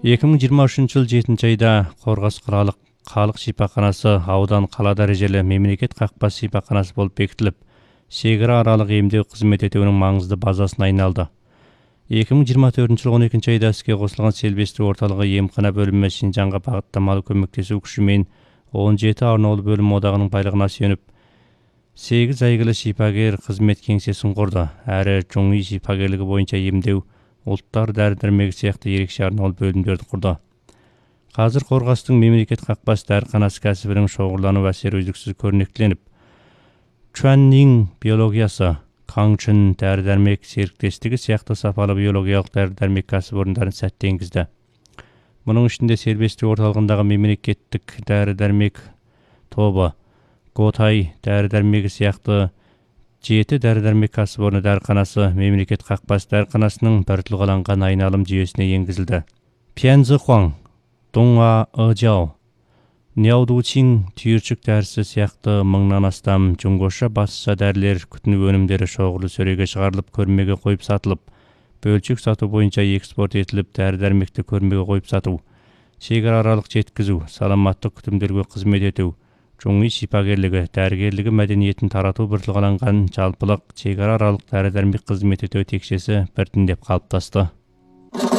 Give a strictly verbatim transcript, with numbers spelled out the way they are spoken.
эки миң жыйырма үчүнчү жыл жетинчи айда Қорғас қалалық халық шипаханасы аудан қала дәрежелі мемлекет қақпас шипаханасы болып бекітіліп, шекара аралық емдеу қызмет етуінің маңызды базасына айналды. эки миң жыйырма төртүнчү жылы он экинчи айда іске қосылған Селбестр орталығы емхана бөлімі Шинжанға бағыттамалы көмектесу күшімен он жеті арнаулы бөлім одағының байлығына сүйеніп, сегіз әйгілі шипагер қызмет кеңсесін құрды, әрі жоңи шипагерлігі бойынша емдеу, ұлттар дәрі-дәрмегі сияқты ерекше арнаулы бөлімдерді құрды. Қазір Қорғастың мемлекет қақпас дәріханасы кәсібінің шоғырлану әсері үздіксіз көрнектіленіп, Чуаннин биологиясы, Каңчын дәрі-дәрмек серіктестігі сияқты сапалы биологиялық дәрі-дәрмек кәсіпорындарын сәтті енгізді. Мұның ішінде Селбестр орталығындағы мемлекеттік дәрі-дәрмек тобы, Готай дәрі-дәрмегі сияқты жеті дәрі-дәрмек кәсіпорны дәріханасы мемлекет қақпас дәріханасының бір тұлғаланған айналым жүйесіне енгізілді. Пянзыхуаң, Доңа Ыжау, Няудучин түйіршік дәрісі сияқты мыңнан астам жұңғоша басша дәрілер күтіну өнімдері шоғырлы сөреге шығарылып, көрмеге қойып сатылып, бөлшек сату бойынша экспорт етіліп, дәрі-дәрмекті көрмеге қойып сату, шекара аралық жеткізу, саламаттық күтімдерге қызмет ету, жоңи шипагерлігі, дәрігерлігі мәдениетін тарату бір тұлғаланған жалпылық шекара аралық дәрі-дәрмек қызмет ету текшесі біртіндеп қалыптасты.